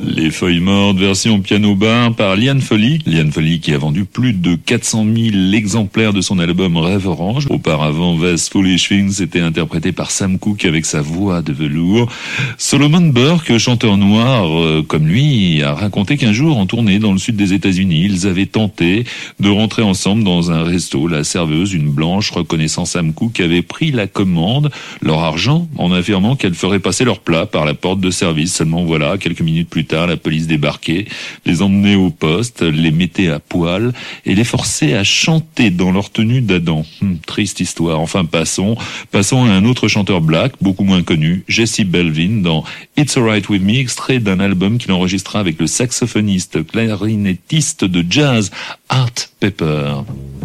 Les Feuilles Mortes, version piano-bar par Liane Folly. Liane Folly qui a vendu plus de 400 000 exemplaires de son album Rêve Orange. Auparavant, Vast Foolish Things était interprété par Sam Cooke avec sa voix de velours. Solomon Burke, chanteur noir comme lui, a raconté qu'un jour, en tournée dans le sud des États-Unis, ils avaient tenté de rentrer ensemble dans un resto. La serveuse, une blanche, reconnaissant Sam Cooke, avait pris la commande, leur argent, en affirmant qu'elle ferait passer leur plat par la porte de service. Seulement voilà, quelques minutes plus tard, la police débarquait, les emmenait au poste, les mettait à poil et les forçait à chanter dans leur tenue d'Adam. Triste histoire. Enfin, passons à un autre chanteur black, beaucoup moins connu, Jesse Belvin, dans It's Alright With Me, extrait d'un album qu'il enregistra avec le saxophoniste clarinettiste de jazz Art Pepper.